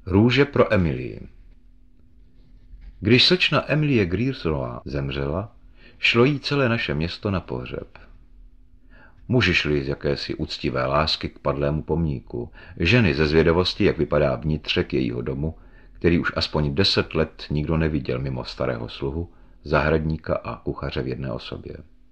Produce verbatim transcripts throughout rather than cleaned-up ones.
Růže pro Emilii. Když slečna Emilie Griersonová zemřela, šlo jí celé naše město na pohřeb. Muži šli z jakési úctivé lásky k padlému pomníku, ženy ze zvědavosti, jak vypadá vnitřek jejího domu, který už aspoň deset let nikdo neviděl mimo starého sluhu, zahradníka a kuchaře v jedné osobě.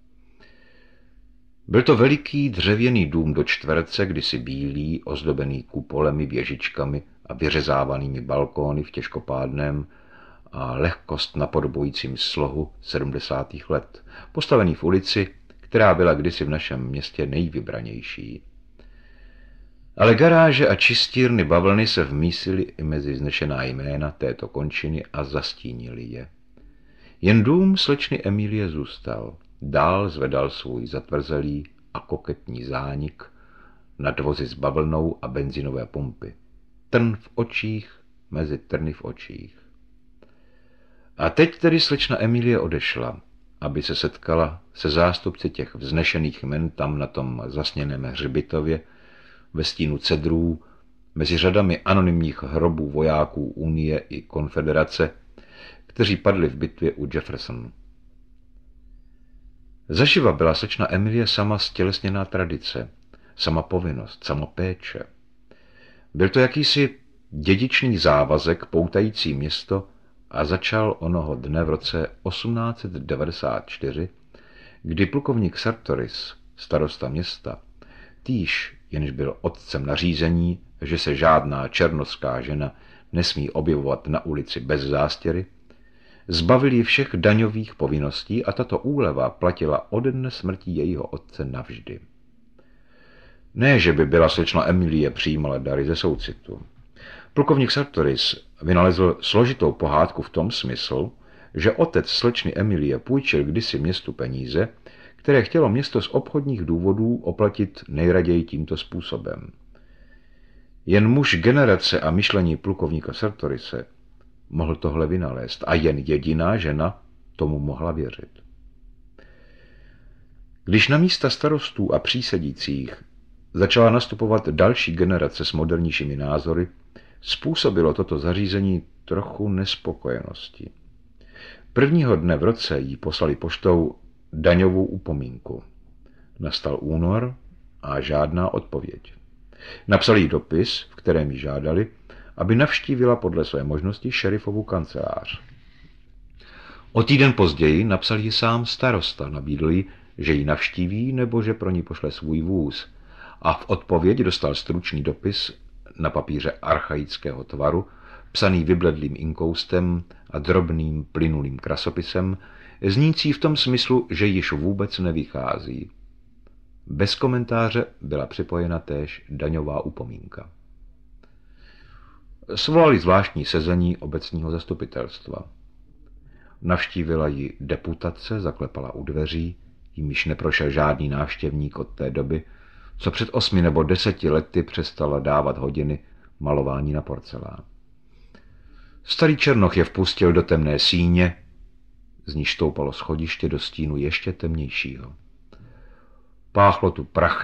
Byl to veliký dřevěný dům do čtverce, kdysi bílý, ozdobený kupolemi, věžičkami a vyřezávanými balkóny v těžkopádném a lehkost napodobujícím slohu sedmdesátých let, postavený v ulici, která byla kdysi v našem městě nejvybranější. Ale garáže a čistírny bavlny se vmísily i mezi vznešená jména této končiny a zastínili je. Jen dům slečny Emilie zůstal. Dál zvedal svůj zatvrzelý a koketní zánik nad vozy s bavlnou a benzinové pumpy. Trn v očích mezi trny v očích. A teď tedy slečna Emilie odešla, aby se setkala se zástupci těch vznešených jmen tam na tom zasněném hřbitově, ve stínu cedrů, mezi řadami anonymních hrobů vojáků Unie i Konfederace, kteří padli v bitvě u Jeffersonu. Zaživa byla slečna Emilie sama stělesněná tradice, sama povinnost, sama péče. Byl to jakýsi dědičný závazek poutající město a začal onoho dne v roce osmnáct set devadesát čtyři, kdy plukovník Sartoris, starosta města, týž jenž byl otcem nařízení, že se žádná černošská žena nesmí objevovat na ulici bez zástěry, zbavil ji všech daňových povinností a tato úleva platila ode dne smrti jejího otce navždy. Ne, že by byla slečna Emilie přijímala dary ze soucitu. Plukovník Sartoris vynalezl složitou pohádku v tom smyslu, že otec slečny Emilie půjčil kdysi městu peníze, které chtělo město z obchodních důvodů oplatit nejraději tímto způsobem. Jen muž generace a myšlení plukovníka Sartorise mohl tohle vynalézt a jen jediná žena tomu mohla věřit. Když na místa starostů a přísedících začala nastupovat další generace s modernějšími názory, způsobilo toto zařízení trochu nespokojenosti. Prvního dne v roce jí poslali poštou daňovou upomínku. Nastal únor a žádná odpověď. Napsali jí dopis, v kterém jí žádali, aby navštívila podle své možnosti šerifovu kancelář. O týden později napsal jí sám starosta, nabídl jí, že ji navštíví nebo že pro ní pošle svůj vůz, a v odpověď dostal stručný dopis na papíře archaického tvaru, psaný vybledlým inkoustem a drobným plynulým krasopisem, znící v tom smyslu, že již vůbec nevychází. Bez komentáře byla připojena též daňová upomínka. Svolali zvláštní sezení obecního zastupitelstva. Navštívila ji deputace, zaklepala u dveří, jimž neprošel žádný návštěvník od té doby, co před osmi nebo deseti lety přestala dávat hodiny malování na porcelán. Starý černoch je vpustil do temné síně, z níž stoupalo schodiště do stínu ještě temnějšího. Páchlo tu prachem